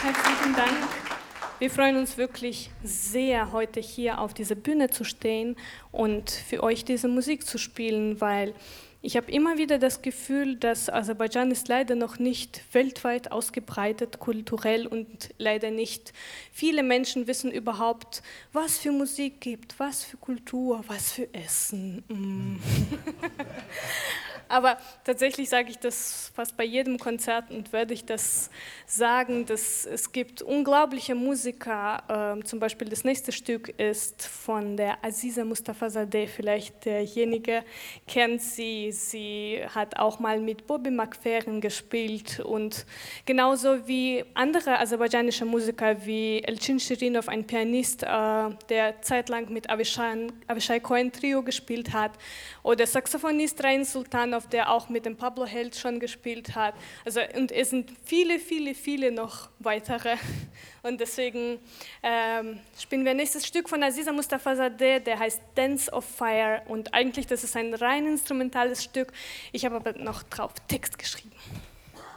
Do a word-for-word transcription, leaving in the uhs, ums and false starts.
Herzlichen Dank. Wir freuen uns wirklich sehr, heute hier auf dieser Bühne zu stehen und für euch diese Musik zu spielen, weil ich habe immer wieder das Gefühl, dass Aserbaidschan ist leider noch nicht weltweit ausgebreitet, kulturell, und leider nicht viele Menschen wissen überhaupt, was für Musik gibt, was für Kultur, was für Essen. Mm. Aber tatsächlich sage ich das fast bei jedem Konzert und werde ich das sagen, dass es gibt unglaubliche Musiker, äh, zum Beispiel das nächste Stück ist von der Aziza Mustafazadeh, vielleicht derjenige kennt sie, sie hat auch mal mit Bobby McFerrin gespielt und genauso wie andere aserbaidschanische Musiker wie Elchin Shirinov, ein Pianist, äh, der zeitlang mit Avishai, Avishai Cohen Trio gespielt hat, oder Saxophonist Rain Sultanov, der auch mit dem Pablo Held schon gespielt hat. Also, und es sind viele, viele, viele noch weitere. Und deswegen ähm, spielen wir nächstes Stück von Aziza Mustafazadeh, der heißt Dance of Fire. Und eigentlich, das ist ein rein instrumentales Stück. Ich habe aber noch drauf Text geschrieben.